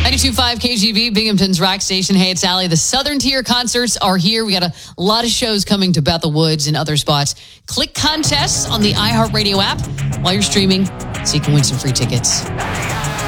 92.5 KGB, Binghamton's rock station. Hey, it's Allie. The Southern Tier concerts are here. We got a lot of shows coming to Bethel Woods and other spots. Click contests on the iHeartRadio app while you're streaming so you can win some free tickets.